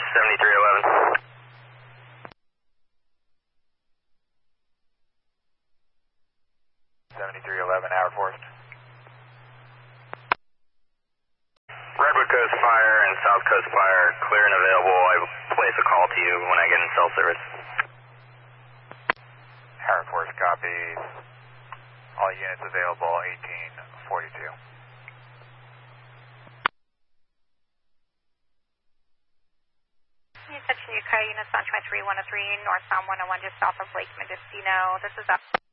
7311. 7311, Air Force. Redwood Coast Fire and South Coast Fire, clear and available. I will place a call to you when I get in cell service. Air Force copies. All units available, 1842. Attention Yucca units on 23103, northbound 101 just south of Lake Mendocino. This is up.